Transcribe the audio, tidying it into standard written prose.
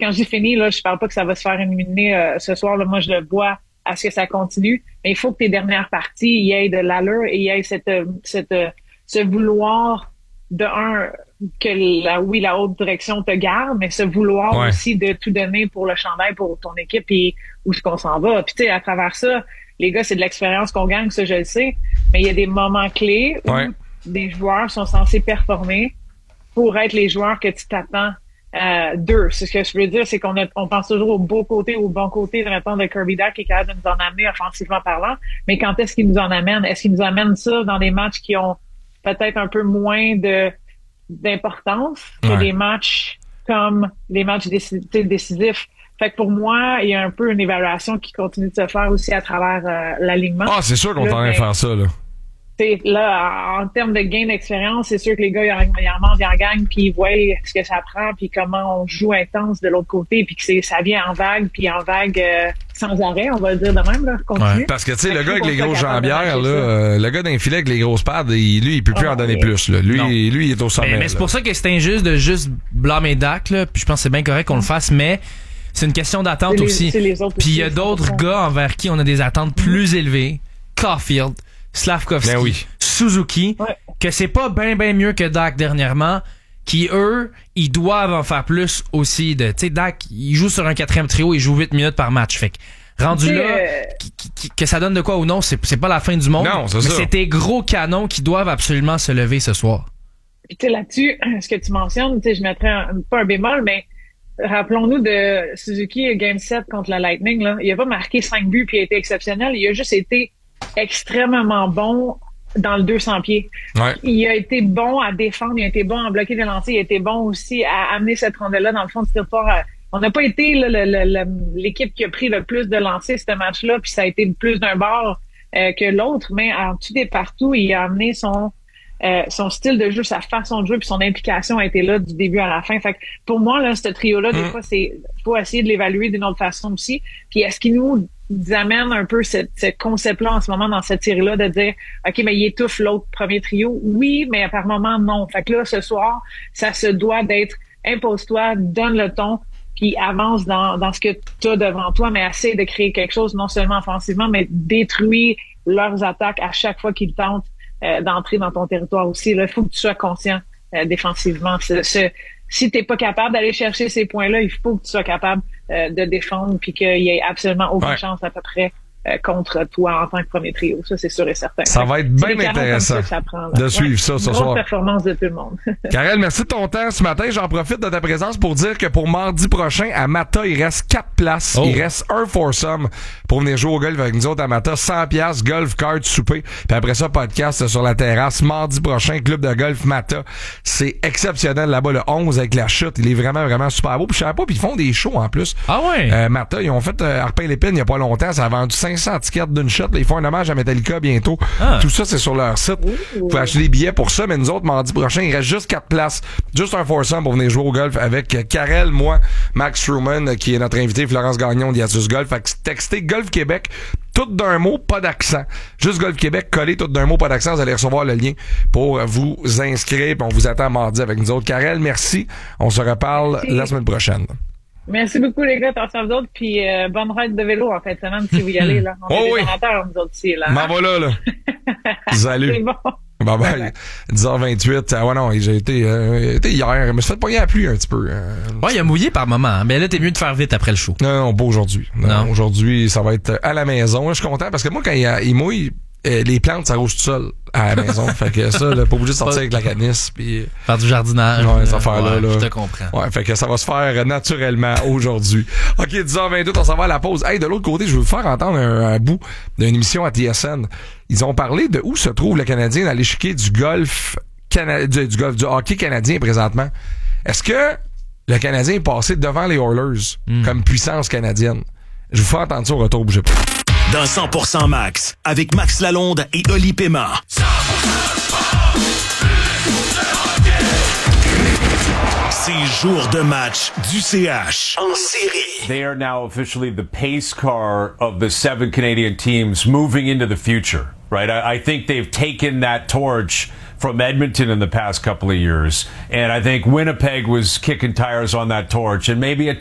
quand j'ai fini, là, je parle pas que ça va se faire éliminer ce soir. Là, moi, je le vois à ce que ça continue. Mais il faut que tes dernières parties, il y ait de l'allure et il y ait ce vouloir de que la haute direction te garde, mais ce vouloir aussi de tout donner pour le chandail, pour ton équipe et où est-ce qu'on s'en va. Puis tu sais, à travers ça, les gars, c'est de l'expérience qu'on gagne, ça je le sais, mais il y a des moments clés où des joueurs sont censés performer pour être les joueurs que tu t'attends d'eux. C'est ce que je veux dire, c'est qu'on pense toujours au bon côté de Kirby Dach qui est capable de nous en amener offensivement parlant, mais quand est-ce qu'il nous en amène? Est-ce qu'il nous amène ça dans des matchs qui ont peut-être un peu moins d'importance que des matchs comme les matchs décisifs? Fait que pour moi, il y a un peu une évaluation qui continue de se faire aussi à travers l'alignement. Ah, c'est sûr qu'on t'en train de faire ça, là. Là, en termes de gain d'expérience, c'est sûr que les gars, ils en mangent, ils en gagnent, puis ils voient ce que ça prend, puis comment on joue intense de l'autre côté, puis que ça vient en vague, puis en vague sans arrêt, on va le dire de même, là, continue. Ouais, parce que, tu sais, le gars avec les grosses jambières, là, le gars d'un filet avec les grosses pads, il peut plus en donner plus, là. Lui, il est au sommet. Mais c'est pour ça que c'est injuste de juste blâmer Dach, là, puis je pense que c'est bien correct qu'on le fasse, mais c'est une question d'attente aussi. Puis il y a d'autres gars envers qui on a des attentes plus élevées. Caulfield, Slavkovski, Suzuki, que c'est pas bien mieux que Dach dernièrement, qui eux, ils doivent en faire plus aussi. Tu sais, Dach, il joue sur un 4e trio, il joue 8 minutes par match. Fait que rendu là, que ça donne de quoi ou non, c'est pas la fin du monde. Non, mais c'est des gros canons qui doivent absolument se lever ce soir. Puis tu sais, là-dessus, ce que tu mentionnes, tu sais, je mettrais pas un bémol, mais rappelons-nous de Suzuki Game 7 contre la Lightning, là. Il a pas marqué 5 buts puis il a été exceptionnel. Il a juste été extrêmement bon dans le 200 pieds. Ouais. Il a été bon à défendre, il a été bon à bloquer des lancers, il a été bon aussi à amener cette rondelle-là dans le fond de territoire. On n'a pas été là, l'équipe qui a pris le plus de lancers ce match-là, puis ça a été plus d'un bord que l'autre, mais en tout et partout, il a amené son style de jeu, sa façon de jouer, puis son implication a été là du début à la fin. Fait que pour moi, là, ce trio-là, des fois, faut essayer de l'évaluer d'une autre façon aussi. Puis est-ce qu'il nous amène un peu ce concept-là en ce moment dans cette série-là de dire OK, mais il étouffe l'autre premier trio? Oui, mais par moment, non. Fait que là, ce soir, ça se doit d'être impose-toi, donne le ton, puis avance dans ce que tu as devant toi, mais essaie de créer quelque chose, non seulement offensivement, mais détruire leurs attaques à chaque fois qu'ils tentent d'entrer dans ton territoire aussi. Il faut que tu sois conscient défensivement. Si t'es pas capable d'aller chercher ces points-là, il faut que tu sois capable de défendre puis qu'il y ait absolument aucune chance à peu près contre toi en tant que premier trio. Ça, c'est sûr et certain. Ça va être bien intéressant de suivre ça ce soir. Grosse performance de tout le monde. Karel, merci de ton temps ce matin. J'en profite de ta présence pour dire que pour mardi prochain, à Mata, il reste 4 places. Il reste un foursome pour venir jouer au golf avec nous autres à Mata. 100$, golf, card, souper. Puis après ça, podcast sur la terrasse. Mardi prochain, club de golf Mata. C'est exceptionnel là-bas, le 11 avec la chute. Il est vraiment, vraiment super beau. Puis je savais pas, puis ils font des shows en plus. Ah ouais? Mata, ils ont fait Arpin-Lépine il y a pas longtemps. Ça a vendu 500 tickets d'une shot. Là, ils font un hommage à Metallica bientôt. Tout ça, c'est sur leur site. Vous pouvez acheter des billets pour ça, mais nous autres, mardi prochain, il reste juste 4 places. Juste un foursome pour venir jouer au golf avec Karel, moi, Max Truman, qui est notre invité, Florence Gagnon d'Hiatus Golf. Fait que textez Golf Québec, tout d'un mot, pas d'accent. Juste Golf Québec, collé tout d'un mot, pas d'accent. Vous allez recevoir le lien pour vous inscrire. Puis on vous attend mardi avec nous autres. Karel, merci. On se reparle la semaine prochaine. Merci beaucoup, les gars. Attention à vous autres. Puis bonne ride de vélo en fin de semaine si vous y allez. Là. On est des amateurs, nous autres ici. Là. M'en voilà, là. Salut. C'est bon. Bye bye. 10h28. Ah ouais, non, j'ai été hier. Je me suis fait pogner à la pluie un petit peu. Ouais, il a mouillé par moment. Mais là, t'es mieux de faire vite après le show. Non, pas aujourd'hui. Non. Aujourd'hui, ça va être à la maison. Je suis content parce que moi, quand il mouille, les plantes, ça rouge tout seul à la maison. Fait que ça, là, pas obligé de sortir avec la canisse. Puis faire du jardinage. Ouais, cette affaire-là. Je te comprends. Ouais, fait que ça va se faire naturellement aujourd'hui. OK, 10h22, on s'en va à la pause. Hey, de l'autre côté, je veux vous faire entendre un bout d'une émission à TSN. Ils ont parlé de où se trouve le Canadien dans l'échiquier du golf du hockey canadien présentement. Est-ce que le Canadien est passé devant les Oilers comme puissance canadienne? Je vous fais entendre ça au retour, bougez pas. Dans 100% Max, avec Max Lalonde et Oli Paiement. 100% C'est jour de match du CH en série. They are now officially the pace car of the 7 Canadian teams moving into the future, right? I think they've taken that torch from Edmonton in the past couple of years, and I think Winnipeg was kicking tires on that torch, and maybe a